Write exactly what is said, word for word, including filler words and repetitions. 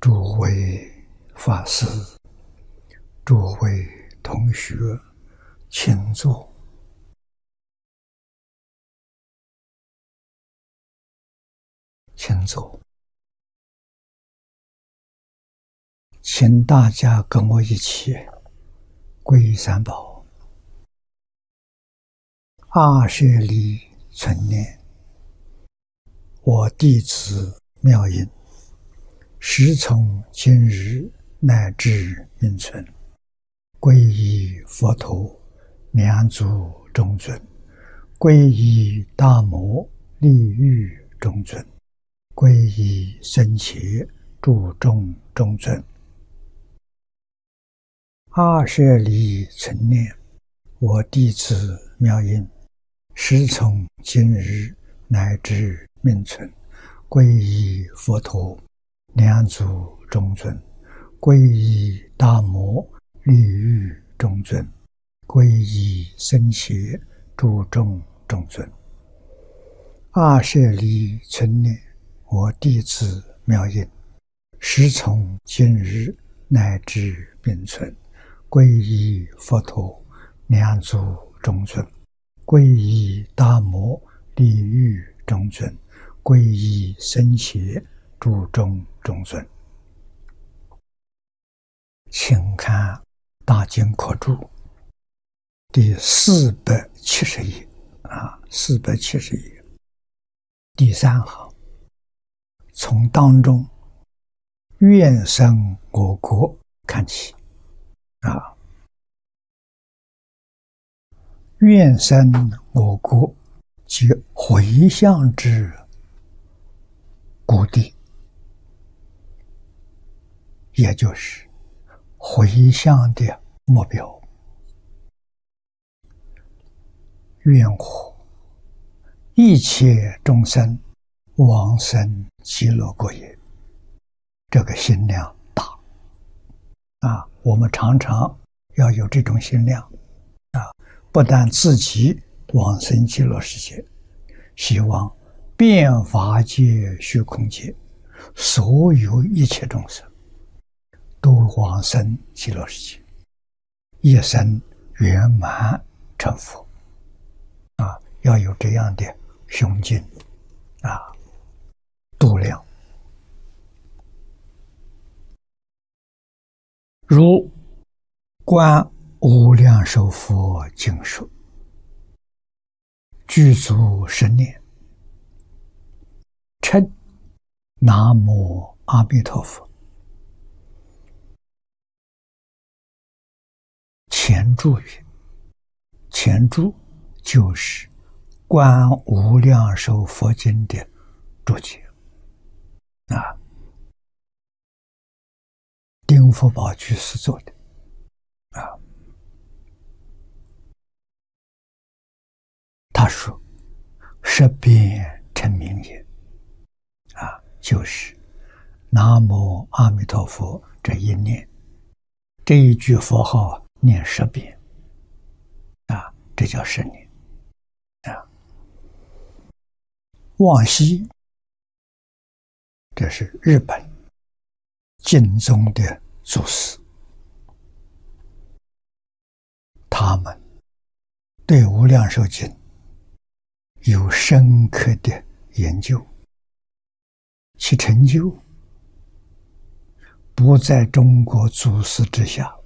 诸位法师、诸位同学，请坐。请坐。请大家跟我一起皈依三宝。阿舍利存念，我弟子妙音，时从今日乃至命存，皈依佛陀，两足中尊；皈依大摩，利欲中尊；皈依僧伽，注众中尊。阿舍利存念，我弟子妙音，时从今日乃至命存，皈依佛陀，两足中尊；皈依大摩，利欲中尊；皈依僧伽，注众中尊。阿舍利存念，我弟子妙音，时从今日乃至命存，皈依佛陀，两足中尊；皈依大摩，利欲中尊；皈依僧伽，注众中尊。请看大经科注第四百七十页啊，四百七十页第三行，从当中愿生我国看起啊，愿生我国，即回向之故地，也就是回向的目标。愿我一切众生往生极乐国也。这个心量大啊，我们常常要有这种心量啊，不但自己往生极乐世界，希望遍法界虚空界所有一切众生都往生极乐世界，一生圆满成佛啊，要有这样的胸襟啊，度量。如观无量寿佛经说，具足十念，称南无阿弥陀佛。前注语，前注就是观无量寿佛经的注解啊，丁福宝居士做的啊。他说十遍成名也啊，就是南无阿弥陀佛这一念，这一句佛号念十遍啊，这叫十念啊。往昔，这是日本净宗的祖师，他们对无量寿经有深刻的研究，其成就不在中国祖师之下，